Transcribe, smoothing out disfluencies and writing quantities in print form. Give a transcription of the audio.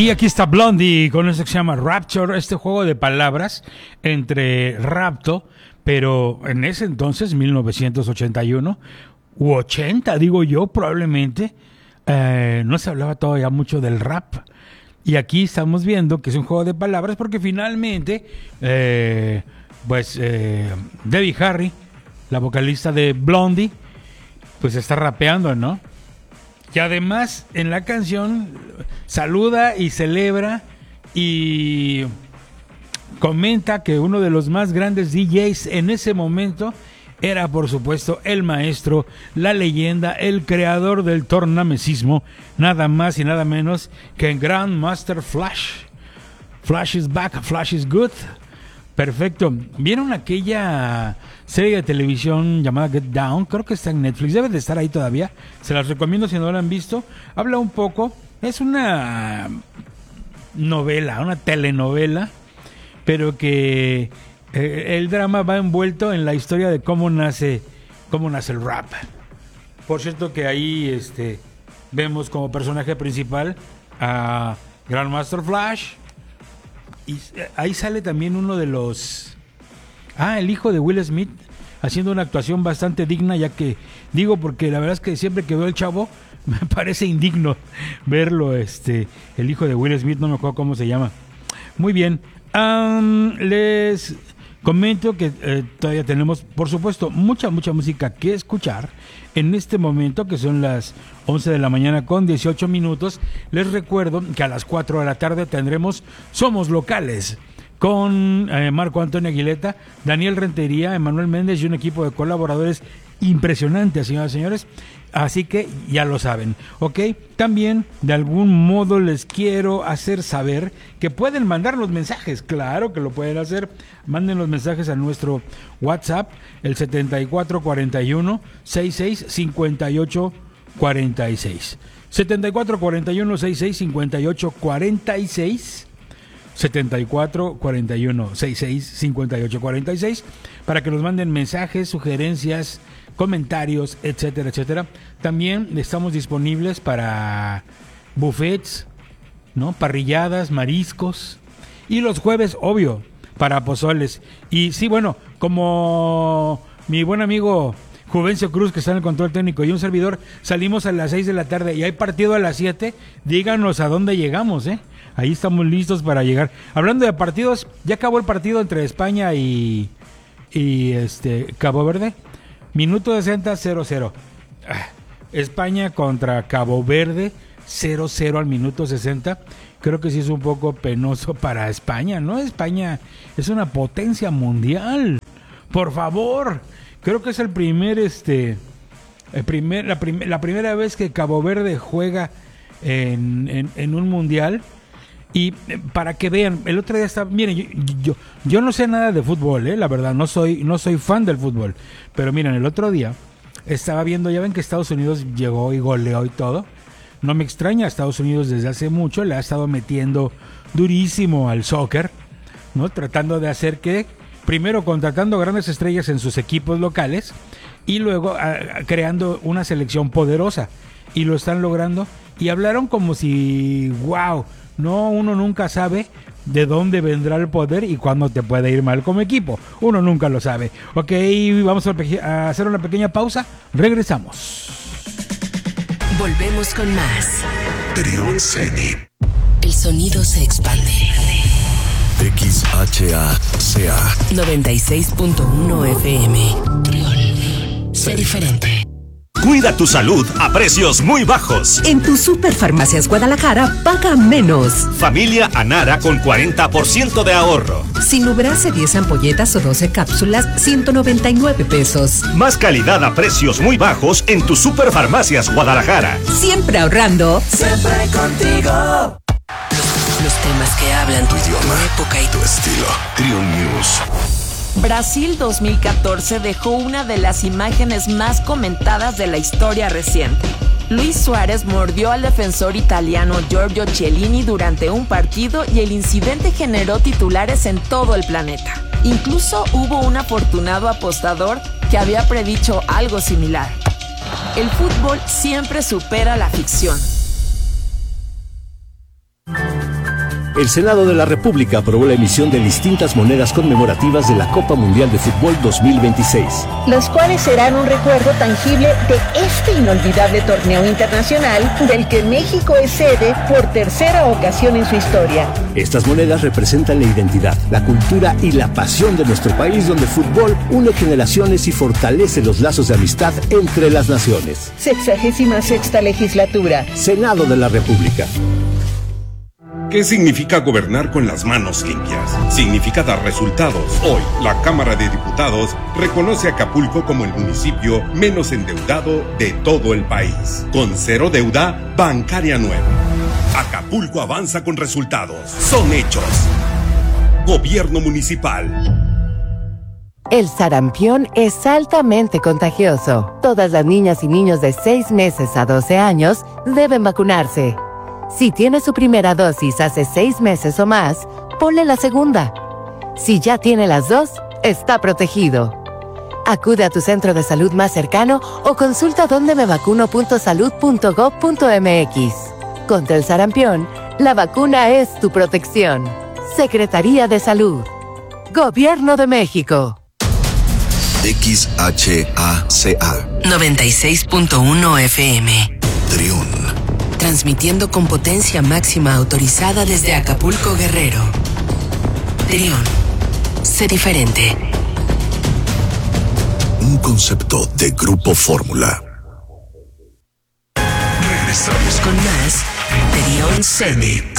Y aquí está Blondie con eso que se llama Rapture, este juego de palabras entre rapto, pero en ese entonces, 1981, u 80, digo yo, probablemente, no se hablaba todavía mucho del rap. Y aquí estamos viendo que es un juego de palabras porque finalmente, Debbie Harry, la vocalista de Blondie, pues está rapeando, ¿no? Y además en la canción saluda y celebra y comenta que uno de los más grandes DJs en ese momento era, por supuesto, el maestro, la leyenda, el creador del tornamesismo, nada más y nada menos que Grandmaster Flash. Flash is back, Flash is good. Perfecto. ¿Vieron aquella serie de televisión llamada Get Down? Creo que está en Netflix. Debe de estar ahí todavía. Se las recomiendo si no la han visto. Habla un poco. Es una novela, una telenovela, pero que el drama va envuelto en la historia de cómo nace el rap. Por cierto que ahí vemos como personaje principal a Grandmaster Flash. Y ahí sale también uno de los... el hijo de Will Smith, haciendo una actuación bastante digna, ya que, digo, porque la verdad es que siempre que veo el chavo, me parece indigno verlo, el hijo de Will Smith, no me acuerdo cómo se llama. Muy bien, les comento que todavía tenemos, por supuesto, mucha música que escuchar en este momento, que son las 11 de la mañana con 18 minutos. Les recuerdo que a las 4 de la tarde tendremos Somos Locales con Marco Antonio Aguileta, Daniel Rentería, Emanuel Méndez y un equipo de colaboradores impresionante, señoras y señores. Así que ya lo saben, ¿ok? También, de algún modo, les quiero hacer saber que pueden mandar los mensajes. Claro que lo pueden hacer. Manden los mensajes a nuestro WhatsApp, el 7441-665846. 7441-665846. 7441-665846. Para que nos manden mensajes, sugerencias, comentarios, etcétera, etcétera. También estamos disponibles para buffets, ¿no? Parrilladas, mariscos. Y los jueves, obvio, para pozoles. Y sí, bueno, como mi buen amigo Juvencio Cruz, que está en el control técnico, y un servidor, salimos a las 6 de la tarde y hay partido a las 7, díganos a dónde llegamos, ¿eh? Ahí estamos listos para llegar. Hablando de partidos, ya acabó el partido entre España y Cabo Verde. Minuto 60, 0-0. España contra Cabo Verde, 0-0 al minuto 60. Creo que sí es un poco penoso para España, ¿no? España es una potencia mundial. Por favor. Creo que es la primera vez que Cabo Verde juega en un mundial. Y para que vean, el otro día estaba... Miren, yo no sé nada de fútbol, la verdad, no soy fan del fútbol. Pero miren, el otro día estaba viendo, ya ven que Estados Unidos llegó y goleó y todo. No me extraña, Estados Unidos desde hace mucho le ha estado metiendo durísimo al soccer, ¿no? Tratando de hacer que, primero contratando grandes estrellas en sus equipos locales y luego creando una selección poderosa. Y lo están logrando. Y hablaron como si, wow... No, uno nunca sabe de dónde vendrá el poder y cuándo te puede ir mal como equipo. Uno nunca lo sabe. Ok, vamos a hacer una pequeña pausa. Regresamos. Volvemos con más. Trión Ceni. El sonido se expande. XHACA 96.1 FM. Trión. Sé diferente. Cuida tu salud a precios muy bajos. En tu Superfarmacias Guadalajara, paga menos. Familia Anara con 40% de ahorro. Sinubrase 10 ampolletas o 12 cápsulas, 199 pesos. Más calidad a precios muy bajos en tu Superfarmacias Guadalajara. Siempre ahorrando. Siempre contigo. Los temas que hablan tu idioma, tu época y tu estilo. Trión News. Brasil 2014 dejó una de las imágenes más comentadas de la historia reciente. Luis Suárez mordió al defensor italiano Giorgio Chiellini durante un partido y el incidente generó titulares en todo el planeta. Incluso hubo un afortunado apostador que había predicho algo similar. El fútbol siempre supera la ficción. El Senado de la República aprobó la emisión de distintas monedas conmemorativas de la Copa Mundial de Fútbol 2026. Los cuales serán un recuerdo tangible de este inolvidable torneo internacional del que México es sede por tercera ocasión en su historia. Estas monedas representan la identidad, la cultura y la pasión de nuestro país, donde el fútbol une generaciones y fortalece los lazos de amistad entre las naciones. 66ª legislatura. Senado de la República. ¿Qué significa gobernar con las manos limpias? Significa dar resultados. Hoy, la Cámara de Diputados reconoce a Acapulco como el municipio menos endeudado de todo el país, con cero deuda bancaria nueva. Acapulco avanza con resultados. Son hechos. Gobierno municipal. El sarampión es altamente contagioso. Todas las niñas y niños de 6 meses a 12 años deben vacunarse. Si tiene su primera dosis hace 6 meses o más, ponle la segunda. Si ya tiene las 2, está protegido. Acude a tu centro de salud más cercano o consulta dondemevacuno.salud.gov.mx. Contra el sarampión, la vacuna es tu protección. Secretaría de Salud. Gobierno de México. XHACA 96.1 FM. Triun. Transmitiendo con potencia máxima autorizada desde Acapulco, Guerrero. Triun. Sé diferente. Un concepto de Grupo Fórmula. Regresamos con más Triun Zenit.